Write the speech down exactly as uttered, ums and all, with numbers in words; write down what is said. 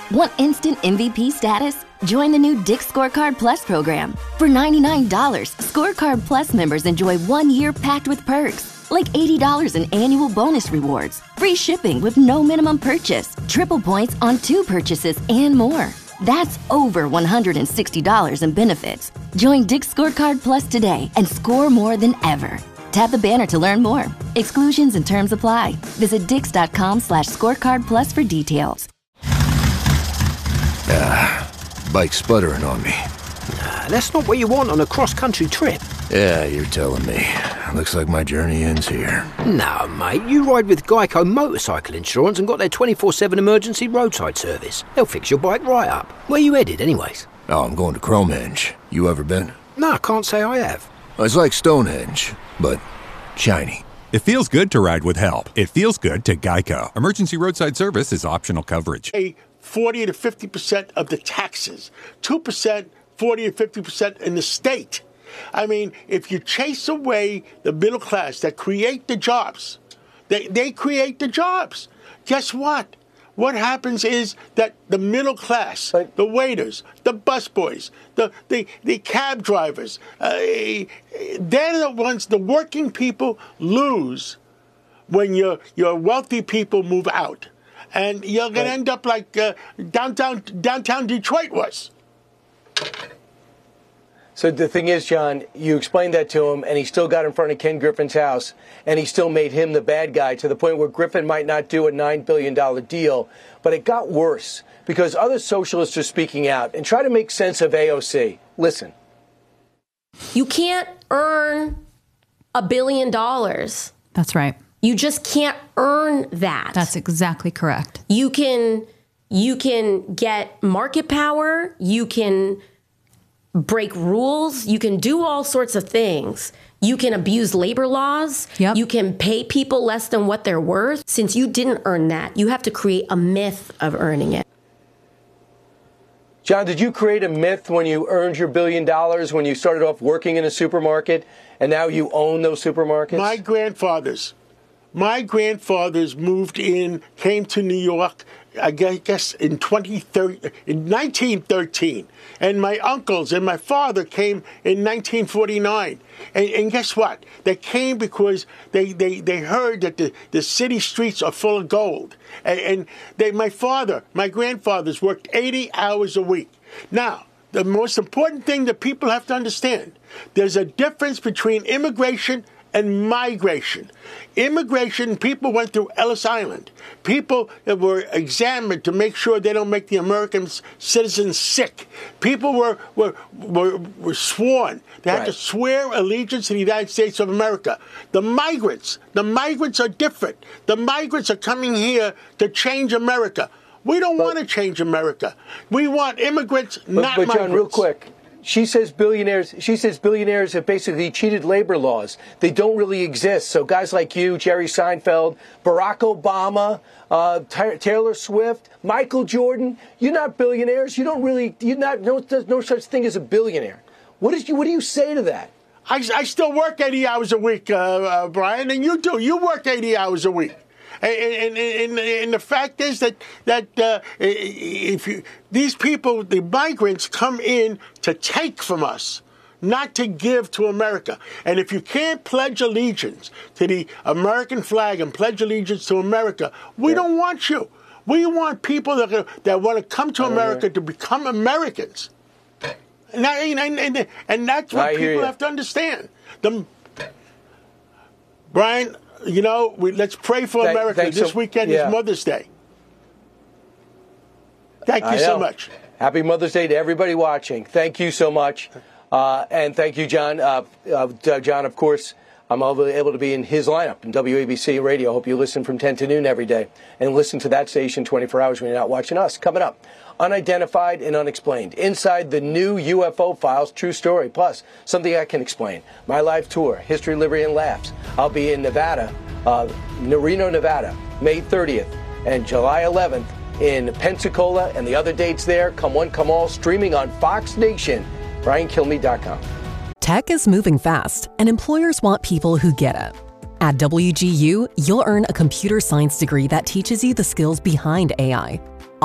Want instant M V P status? Join the new Dick's Scorecard Plus program. For ninety-nine dollars, Scorecard Plus members enjoy one year packed with perks, like eighty dollars in annual bonus rewards, free shipping with no minimum purchase, triple points on two purchases, and more. That's over one hundred sixty dollars in benefits. Join Dick's Scorecard Plus today and score more than ever. Tap the banner to learn more. Exclusions and terms apply. Visit dix.com slash scorecard plus for details. Ah, bike's sputtering on me. Nah, that's not what you want on a cross-country trip. Yeah, you're telling me. Looks like my journey ends here. No, mate, you ride with Geico Motorcycle Insurance and got their twenty-four seven emergency roadside service. They'll fix your bike right up. Where you headed, anyways? Oh, I'm going to Cromehenge. You ever been? No, I can't say I have. It's like Stonehenge, but shiny. It feels good to ride with help. It feels good to Geico. Emergency roadside service is optional coverage. A forty to fifty percent of the taxes, two percent, forty to fifty percent in the state. I mean, if you chase away the middle class that create the jobs, they, they create the jobs. Guess what? What happens is that the middle class, the waiters, the busboys, the, the, the cab drivers, uh, they're the ones, the working people lose when your, your wealthy people move out. And you're going to end up like uh, downtown, downtown Detroit was. So the thing is, John, you explained that to him, and he still got in front of Ken Griffin's house, and he still made him the bad guy to the point where Griffin might not do a nine billion dollars deal. But it got worse because other socialists are speaking out and try to make sense of A O C. Listen. You can't earn a billion dollars. That's right. You just can't earn that. That's exactly correct. You can, you can get market power. You can break rules. You can do all sorts of things. You can abuse labor laws. Yep. You can pay people less than what they're worth. Since you didn't earn that, you have to create a myth of earning it. John, did you create a myth when you earned your billion dollars, when you started off working in a supermarket, and now you own those supermarkets? My grandfathers, my grandfathers moved in, came to New York, I guess in twenty thirteen, in nineteen thirteen, and my uncles and my father came in nineteen forty-nine. And, and guess what? They came because they, they, they heard that the, the city streets are full of gold. And, and they, my father, my grandfathers worked eighty hours a week. Now, the most important thing that people have to understand, there's a difference between immigration and migration. Immigration, people went through Ellis Island. People were examined to make sure they don't make the American citizens sick. People were were were, were sworn. They had right. to swear allegiance to the United States of America. The migrants, the migrants are different. The migrants are coming here to change America. We don't but, want to change America. We want immigrants, but, not but migrants. John, real quick. She says billionaires. She says billionaires have basically cheated labor laws. They don't really exist. So guys like you, Jerry Seinfeld, Barack Obama, uh, Taylor Swift, Michael Jordan, you're not billionaires. You don't really. You're not. No, there's no such thing as a billionaire. What is you? What do you say to that? I, I still work eighty hours a week, uh, uh, Brian, and you do. You work eighty hours a week. And, and, and, and the fact is that that uh, if you, these people, the migrants, come in to take from us, not to give to America. And if you can't pledge allegiance to the American flag and pledge allegiance to America, we yeah. don't want you. We want people that that want to come to America know. to become Americans. And, that, and, and, and that's what I people have to understand. The, Brian. You know, we, let's pray for Thank, America. This so, weekend yeah. is Mother's Day. Thank you so much. Happy Mother's Day to everybody watching. Thank you so much. Uh, and thank you, John. Uh, uh, John, of course, I'm able to be in his lineup in W A B C Radio. Hope you listen from ten to noon every day. And listen to that station twenty-four hours when you're not watching us. Coming up, Unidentified and Unexplained. Inside the new U F O files, true story. Plus, something I can explain. My live tour, History, Liberty, and Laughs. I'll be in Nevada, uh, Reno, Nevada, May thirtieth and July eleventh in Pensacola. And the other dates there, come one, come all, streaming on Fox Nation. Brian Kilmeade dot com. Tech is moving fast, and employers want people who get it. At W G U, you'll earn a computer science degree that teaches you the skills behind A I.